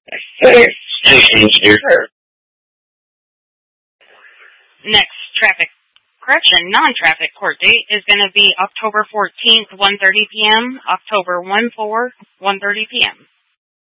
Next non-traffic court date is going to be October 14th, 1:30 p.m., October 1/4, 1:30 p.m.